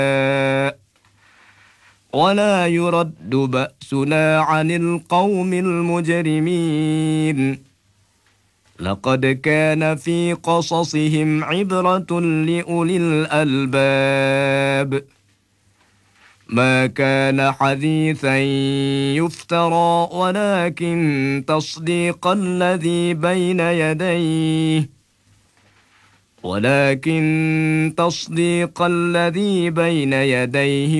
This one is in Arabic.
ولا يرد بأسنا عن القوم المجرمين لقد كان في قصصهم عبرة لأولي الألباب ما كان حديثا يفترى ولكن تصديق الذي بين يديه